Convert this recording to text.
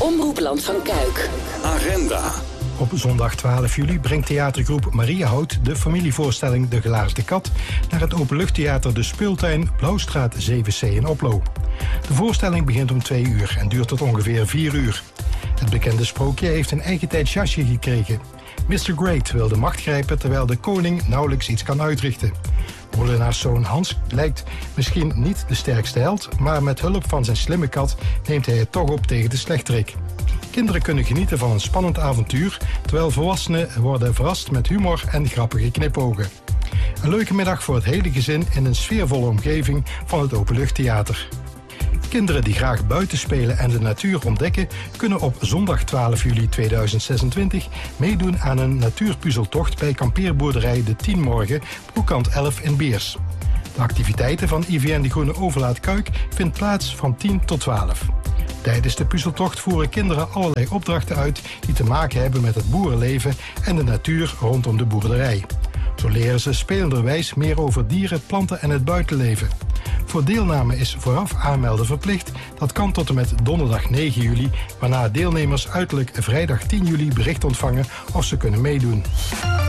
Omroepland van Kuik. Agenda. Op zondag 12 juli brengt theatergroep Mariahout de familievoorstelling De Gelaarste Kat naar het openluchttheater De Speeltuin, Blauwstraat 7C in Oplo. De voorstelling begint om 2 uur en duurt tot ongeveer 4 uur. Het bekende sprookje heeft een eigen tijd jasje gekregen. Mr. Great wil de macht grijpen terwijl de koning nauwelijks iets kan uitrichten. Molenaarszoon Hans lijkt misschien niet de sterkste held, maar met hulp van zijn slimme kat neemt hij het toch op tegen de slechterik. Kinderen kunnen genieten van een spannend avontuur, terwijl volwassenen worden verrast met humor en grappige knipogen. Een leuke middag voor het hele gezin in een sfeervolle omgeving van het openluchttheater. Kinderen die graag buiten spelen en de natuur ontdekken, kunnen op zondag 12 juli 2026 meedoen aan een natuurpuzzeltocht bij kampeerboerderij De 10 Morgen, Broekkant 11 in Beers. De activiteiten van IVN De Groene Overlaat Kuik vindt plaats van 10 tot 12. Tijdens de puzzeltocht voeren kinderen allerlei opdrachten uit die te maken hebben met het boerenleven en de natuur rondom de boerderij. Zo leren ze spelenderwijs meer over dieren, planten en het buitenleven. Voor deelname is vooraf aanmelden verplicht. Dat kan tot en met donderdag 9 juli, waarna deelnemers uiterlijk vrijdag 10 juli bericht ontvangen of ze kunnen meedoen.